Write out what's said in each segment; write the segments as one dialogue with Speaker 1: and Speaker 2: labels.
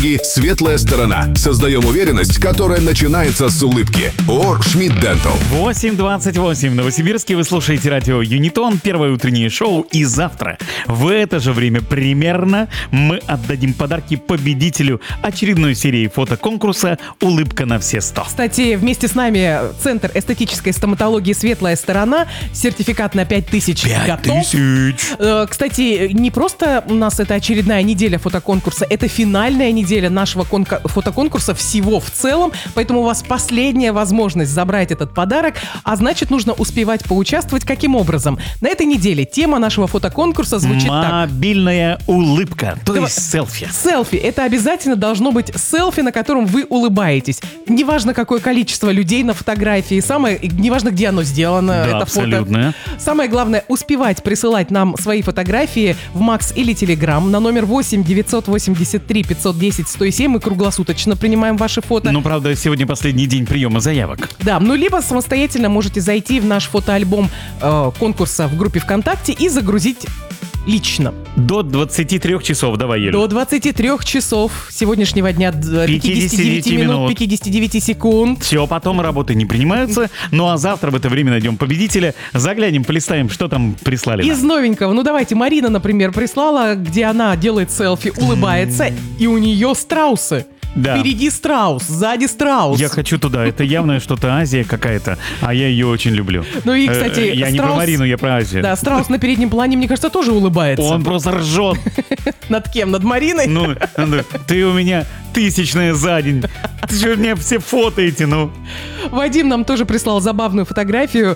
Speaker 1: И светлая сторона. Создаем уверенность, которая начинается с улыбки. ООО «Шмидт Дентал».
Speaker 2: 8:28 в Новосибирске. Вы слушаете радио Юнитон, первое утреннее шоу. И завтра в это же время примерно мы отдадим подарки победителю очередной серии фотоконкурса «Улыбка на все 100».
Speaker 3: Кстати, вместе с нами Центр эстетической стоматологии «Светлая сторона». Сертификат на 5000 готов.
Speaker 2: 5000.
Speaker 3: Кстати, не просто у нас это очередная неделя фотоконкурса, это финальная неделя нашего фотоконкурса всего в целом, поэтому у вас последняя возможность забрать этот подарок, а значит, нужно успевать поучаствовать. Каким образом? На этой неделе тема нашего фотоконкурса звучит так.
Speaker 2: Мобильная улыбка, то есть селфи.
Speaker 3: Селфи. Это обязательно должно быть селфи, на котором вы улыбаетесь. Неважно, какое количество людей на фотографии, неважно, где оно сделано,
Speaker 2: Да,
Speaker 3: это
Speaker 2: абсолютно.
Speaker 3: фото. Самое главное, успевать присылать нам свои фотографии в Макс или Телеграм на номер 8 983 510 107. Мы круглосуточно принимаем ваши фото.
Speaker 2: Ну, правда, сегодня последний день приема заявок.
Speaker 3: Да, либо самостоятельно можете зайти в наш фотоальбом конкурса в группе ВКонтакте и загрузить лично.
Speaker 2: До 23 часов, давай, Юль.
Speaker 3: До 23 часов сегодняшнего дня, 59 минут, 59 секунд.
Speaker 2: Все, потом работы не принимаются. Ну а завтра в это время найдем победителя. Заглянем, полистаем, что там прислали.
Speaker 3: Из новенького, давайте, Марина, например, прислала, где она делает селфи, улыбается, и у нее страусы.
Speaker 2: Да.
Speaker 3: Впереди страус, сзади страус.
Speaker 2: Я хочу туда. Это явно что-то Азия какая-то, а я ее очень люблю.
Speaker 3: Ну и, кстати,
Speaker 2: я не про Марину, я про Азию.
Speaker 3: Да, страус на переднем плане, мне кажется, тоже улыбается.
Speaker 2: Он просто ржет.
Speaker 3: Над кем? Над Мариной?
Speaker 2: Ну, ты у меня тысячная за день. Ты же у меня все фотоете,
Speaker 3: Вадим нам тоже прислал забавную фотографию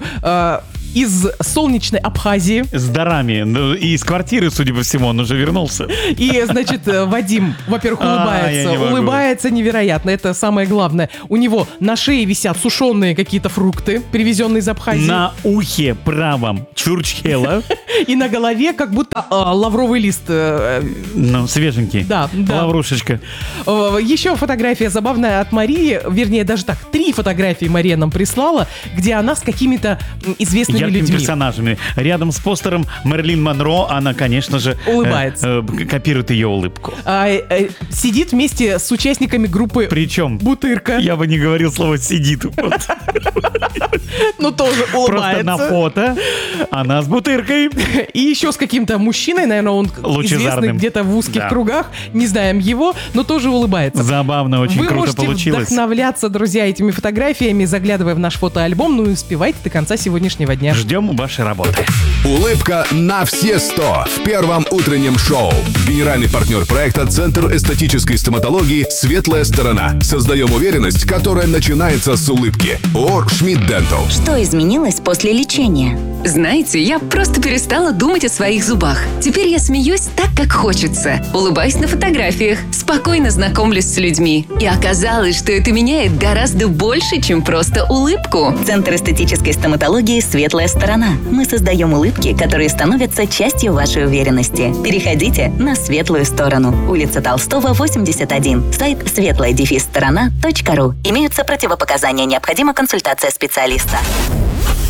Speaker 3: из солнечной Абхазии.
Speaker 2: С дарами. И из квартиры, судя по всему, он уже вернулся.
Speaker 3: И, значит, Вадим, во-первых, улыбается.
Speaker 2: я не могу.
Speaker 3: Улыбается невероятно. Это самое главное. У него на шее висят сушеные какие-то фрукты, привезенные из Абхазии.
Speaker 2: На ухе правом чурчхела.
Speaker 3: И на голове как будто лавровый лист.
Speaker 2: Ну, свеженький.
Speaker 3: Да.
Speaker 2: Лаврушечка.
Speaker 3: Еще фотография забавная от Марии. Вернее, даже так, 3 фотографии Мария нам прислала, где она с какими-то известными
Speaker 2: яркими
Speaker 3: людьми.
Speaker 2: персонажами. Рядом с постером Мэрилин Монро, она, конечно же,
Speaker 3: улыбается.
Speaker 2: Копирует ее улыбку.
Speaker 3: Сидит вместе с участниками группы
Speaker 2: Причем
Speaker 3: «Бутырка».
Speaker 2: Я бы не говорил слово «сидит».
Speaker 3: Ну, тоже улыбается.
Speaker 2: Просто на фото она с бутыркой.
Speaker 3: И еще с каким-то мужчиной, наверное, он известный где-то в узких кругах. Не знаем его, но тоже улыбается.
Speaker 2: Забавно, очень круто получилось.
Speaker 3: Вы можете вдохновляться, друзья, этими фотографиями, заглядывая в наш фотоальбом. Ну и успевайте до конца сегодняшнего дня.
Speaker 2: Ждем вашей работы.
Speaker 1: Улыбка на все 100 в первом утреннем шоу. Генеральный партнер проекта Центр эстетической стоматологии «Светлая сторона». Создаем уверенность, которая начинается с улыбки. ООО «Шмидт Дентал».
Speaker 4: Что изменилось после лечения?
Speaker 5: Знаете, я просто перестала думать о своих зубах. Теперь я смеюсь так, как хочется. Улыбаюсь на фотографиях, спокойно знакомлюсь с людьми. И оказалось, что это меняет гораздо больше, чем просто улыбку.
Speaker 4: Центр эстетической стоматологии «Светлая сторона». Мы создаем улыбки, которые становятся частью вашей уверенности. Переходите на светлую сторону. Улица Толстого, 81. Сайт светлая-сторона.ру. Имеются противопоказания. Необходима консультация специалиста.